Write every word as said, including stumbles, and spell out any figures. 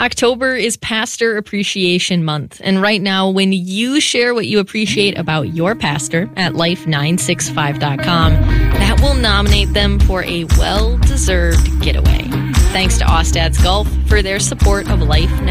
October is Pastor Appreciation Month, and right now, when you share what you appreciate about your pastor at life nine six five dot com, that will nominate them for a well-deserved getaway. Thanks to Ostad's Golf for their support of Life